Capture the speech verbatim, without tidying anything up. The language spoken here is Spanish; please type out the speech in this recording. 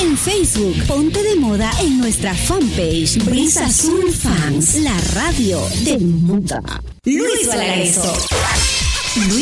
en Facebook. Ponte de moda en nuestra fanpage Brisa Azul Fans, la radio de moda. Luis Valarazo. Luis